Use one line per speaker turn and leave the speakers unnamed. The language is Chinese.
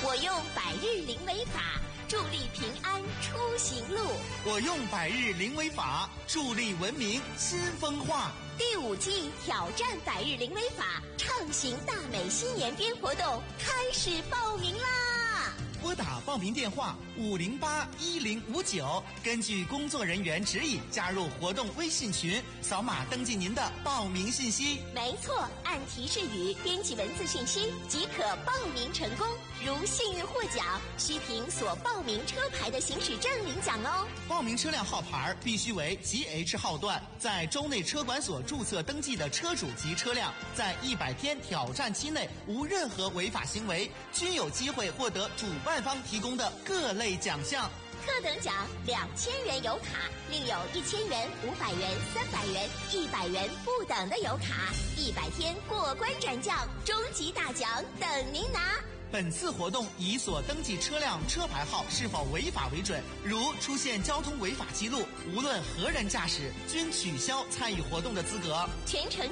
我用百日零违法，助力平安出行路。
我用百日零违法，助力文明新风化。
第5季挑战百日零违法，畅行大美新年编活动开始报名啦！
拨打报名电话5081059，根据工作人员指引加入活动微信群，扫码登记您的报名信息。
没错，按提示语编辑文字信息即可报名成功。如幸运获奖，需凭所报名车牌的行驶证领奖哦。
报名车辆号牌必须为 GH 号段，在州内车管所注册登记的车主及车辆，在100天挑战期内无任何违法行为，均有机会获得主办方提供的各类奖项。
特等奖2000元油卡，另有1000元、500元、300元、100元不等的油卡，100天过关斩将，终极大奖等您拿。
本次活动以所登记车辆车牌号是否违法为准，如出现交通违法记录，无论何人驾驶，均取消参与活动的资格。
全程